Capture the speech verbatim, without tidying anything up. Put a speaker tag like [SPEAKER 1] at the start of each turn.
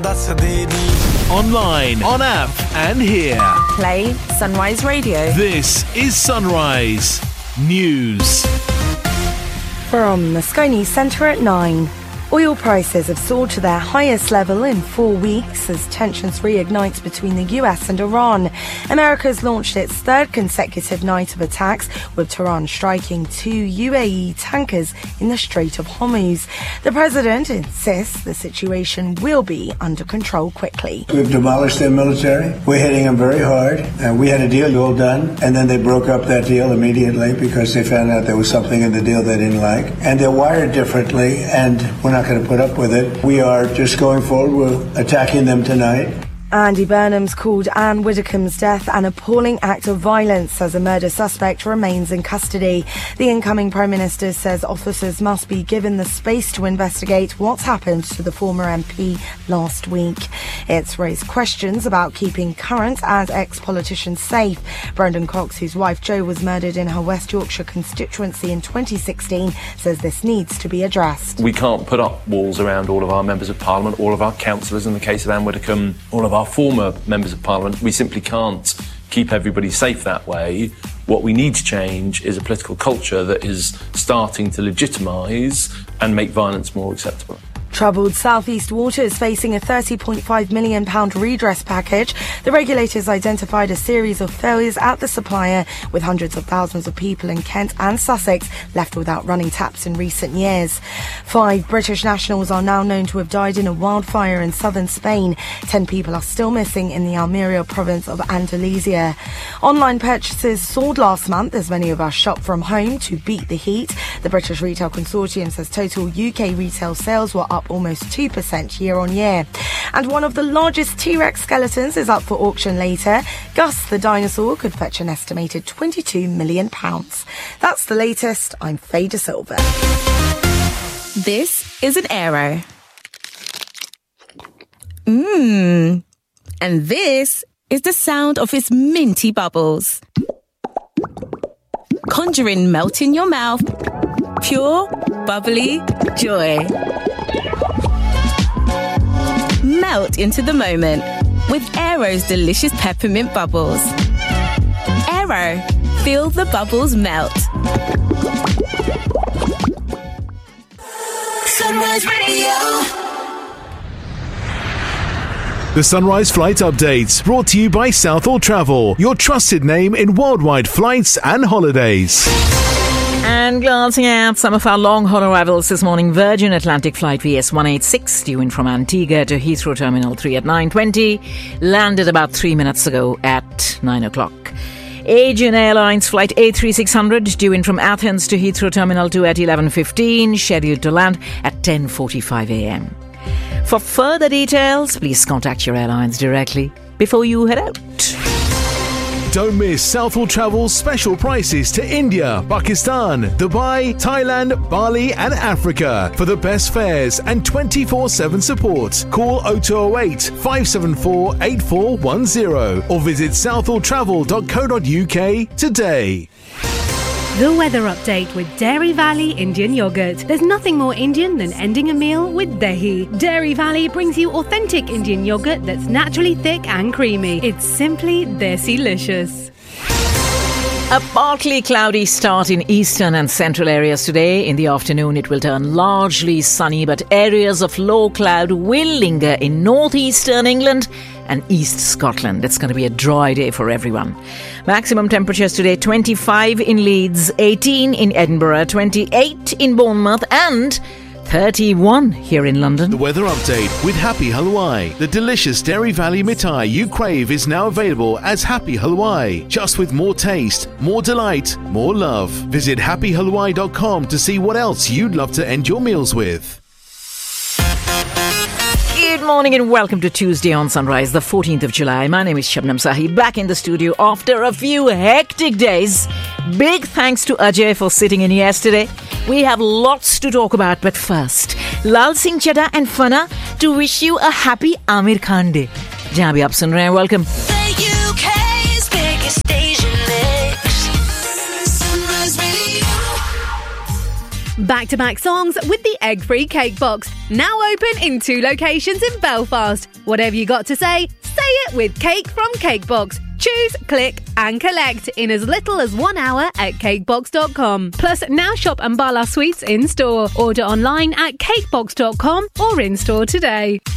[SPEAKER 1] दस देनी.
[SPEAKER 2] Online, on app, and here.
[SPEAKER 3] Play Sunrise Radio.
[SPEAKER 2] This is Sunrise News.
[SPEAKER 3] From the Sky News Centre at nine. Oil prices have soared to their highest level in four weeks as tensions reignite between the U S and Iran. America has launched its third consecutive night of attacks, with Tehran striking two U A E tankers in the Strait of Hormuz. The president insists the situation will be under control quickly.
[SPEAKER 4] We've demolished their military. We're hitting them very hard. Uh, we had a deal all done, and then they broke up that deal immediately because they found out there was something in the deal they didn't like. And they're wired differently, and we're not going to put up with it. We are just going forward. We're attacking them tonight.
[SPEAKER 3] Andy Burnham's called Anne Widdecombe's death an appalling act of violence as a murder suspect remains in custody. The incoming Prime Minister says officers must be given the space to investigate what's happened to the former M P last week. It's raised questions about keeping current and ex-politicians safe. Brendan Cox, whose wife Jo was murdered in her West Yorkshire constituency in twenty sixteen, says this needs to be addressed.
[SPEAKER 5] We can't put up walls around all of our members of Parliament, all of our councillors in the case of Anne Widdecombe, all of our former members of Parliament. We simply can't keep everybody safe that way. What we need to change is a political culture that is starting to legitimise and make violence more acceptable.
[SPEAKER 3] Troubled South East Water is facing a thirty point five million pounds redress package. The regulators identified a series of failures at the supplier, with hundreds of thousands of people in Kent and Sussex left without running taps in recent years. Five British nationals are now known to have died in a wildfire in southern Spain. Ten people are still missing in the Almeria province of Andalusia. Online purchases soared last month as many of us shop from home to beat the heat. The British Retail Consortium says total U K retail sales were up almost two percent year on year. And one of the largest T-Rex skeletons is up for auction later. Gus the dinosaur could fetch an estimated twenty-two million pounds. That's the latest. I'm Faye De Silva.
[SPEAKER 6] This is an Aero. Mmm. And this is the sound of its minty bubbles. Conjuring melt in your mouth. Pure, bubbly joy. Melt into the moment with Aero's delicious peppermint bubbles. Aero, feel the bubbles melt.
[SPEAKER 7] Sunrise Radio.
[SPEAKER 2] The Sunrise Flight Update, brought to you by Southall Travel, your trusted name in worldwide flights and holidays.
[SPEAKER 8] And glancing at some of our long-haul arrivals this morning, Virgin Atlantic Flight V S one eighty-six due in from Antigua to Heathrow Terminal three at nine twenty, landed about three minutes ago at nine o'clock. Aegean Airlines Flight A three six hundred due in from Athens to Heathrow Terminal two at eleven fifteen, scheduled to land at ten forty-five a.m. For further details, please contact your airlines directly before you head out.
[SPEAKER 2] Don't miss Southall Travel's special prices to India, Pakistan, Dubai, Thailand, Bali and Africa. For the best fares and twenty-four seven support, call oh two oh eight, five seven four, eight four one oh or visit southall travel dot co dot uk today.
[SPEAKER 9] The weather update with Dairy Valley Indian Yogurt. There's nothing more Indian than ending a meal with dahi. Dairy Valley brings you authentic Indian yogurt that's naturally thick and creamy. It's simply desi-licious.
[SPEAKER 8] A partly cloudy start in eastern and central areas today. In the afternoon, it will turn largely sunny, but areas of low cloud will linger in northeastern England and East Scotland. It's going to be a dry day for everyone. Maximum temperatures today, twenty-five in Leeds, eighteen in Edinburgh, twenty-eight in Bournemouth and thirty-one here in London.
[SPEAKER 2] The weather update with Happy Halwai. The delicious Dairy Valley mithai you crave is now available as Happy Halwai. Just with more taste, more delight, more love. Visit happy halwai dot com to see what else you'd love to end your meals with.
[SPEAKER 8] Good morning and welcome to Tuesday on Sunrise, the fourteenth of July. My name is Shabnam Sahi, back in the studio after a few hectic days. Big thanks to Ajay for sitting in yesterday. We have lots to talk about, but first, Lal Singh Chadha and Fana to wish you a happy Amir Khan Day. Jahan bhi aap sun rahe hain, welcome.
[SPEAKER 7] The U K's biggest Asian mix. Sunrise Radio.
[SPEAKER 9] Back-to-back songs with the egg-free cake box. Now open in two locations in Belfast. Whatever you got to say, say it with Cake from Cakebox. Choose, click and collect in as little as one hour at cakebox dot com. Plus, now shop Ambala Sweets in-store. Order online at cakebox dot com or in-store today.